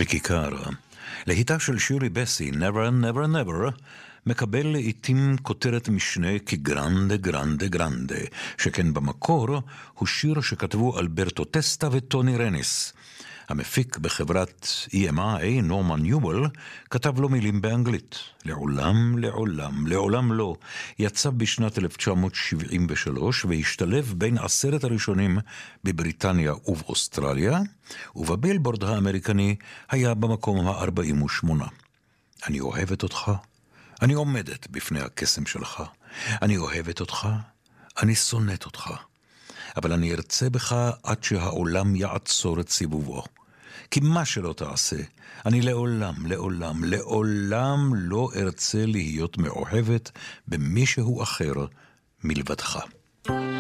וכיכר, להיטה של שירי בסי, Never Never Never, מקבל לעתים כותרת משנה כגרנדה גרנדה גרנדה, שכן במקור הוא שיר שכתבו אלברטו טסטה וטוני רניס. המפיק בחברת EMI, נורמן יובל, כתב לו מילים באנגלית. לעולם, לעולם, לעולם לא. יצא בשנת 1973 והשתלב בין 10 הראשונים בבריטניה ובאוסטרליה, ובבילבורד האמריקני היה במקום ה-48. אני אוהבת אותך, אני עומדת בפני הקסם שלך. אני אוהבת אותך, אני שונאת אותך. אבל אני ארצה בך עד שהעולם יעצור את סיבובו. כי מה שלא תעשה, אני לעולם, לעולם, לעולם לא ארצה להיות מאוהבת במישהו אחר מלבדך.